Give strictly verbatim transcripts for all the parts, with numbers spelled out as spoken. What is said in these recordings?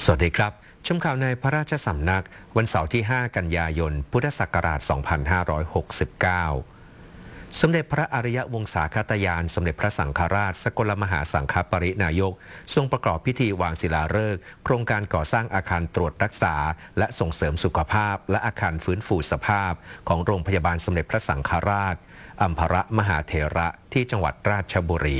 สวัสดีครับชมข่าวในพระราชสำนักวันเสาร์ที่ ห้า กันยายน พุทธศักราช สองพันห้าร้อยหกสิบเก้า สมเด็จพระอริยวงศาคตยานสมเด็จพระสังฆราชสกลมหาสังฆปรินายกทรงประกอบพิธีวางศิลาฤกษ์โครงการก่อสร้างอาคารตรวจรักษาและส่งเสริมสุขภาพและอาคารฟื้นฟูสภาพของโรงพยาบาลสมเด็จพระสังฆราชอัมพรมหาเถระที่จังหวัดราชบุรี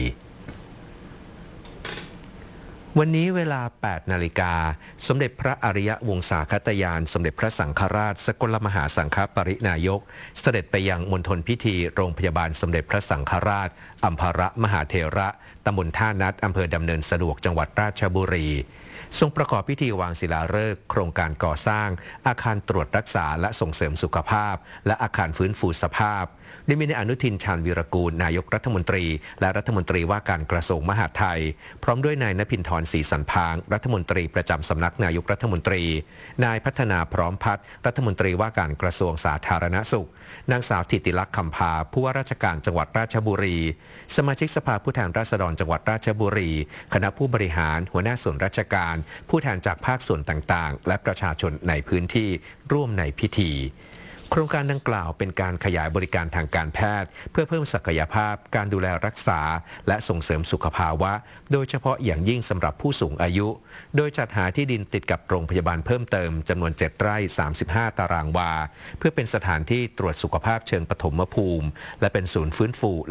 วันนี้เวลา แปด นาฬิกาสมเด็จพระอริยวงศาคตยานสมเด็จพระสังฆราชสกลมหาสังฆปรินายกเสด็จไปยังมณฑลพิธีโรงพยาบาลสมเด็จพระสังฆราชอัมพรมหาเถระตำบลท่านัดอำเภอดำเนินสะดวกจังหวัดราชบุรีทรงประกอบพิธีวางศิลาฤกษ์โครงการก่อสร้างอาคารตรวจรักษาและส่งเสริมสุขภาพและอาคารฟื้นฟูสภาพได้มีนายอนุทินชาญวีรกูลนายกรัฐมนตรีและรัฐมนตรีว่าการกระทรวงมหาดไทยพร้อมด้วยนายณภินทร์ศรีสันพางรัฐมนตรีประจำสำนักนายกรัฐมนตรีนายพัฒนาพร้อมพัฒน์รัฐมนตรีว่าการกระทรวงสาธารณสุขนางสาวธิติลักษณ์คำพาผู้ว่าราชการจังหวัดราชบุรีสมาชิกสภาผู้แทนราษฎรจังหวัดราชบุรีคณะผู้บริหารหัวหน้าส่วนราชการผู้แทนจากภาคส่วนต่างๆและประชาชนในพื้นที่ร่วมในพิธีโครงการดังกล่าวเป็นการขยายบริการทางการแพทย์เพื่อเพิ่มศักยภาพการดูแลรักษาและส่งเสริมสุขภาวะโดยเฉพาะอย่างยิ่งสำหรับผู้สูงอายุโดยจัดหาที่ดินติดกับโรงพยาบาลเพิ่มเติมจำนวนเจ็ดไร่สามสิบห้าตารางวาเพื่อเป็นสถานที่ตรวจสุขภาพเชิงปฐมภูมิและเป็นศูนย์ฟื้นฟู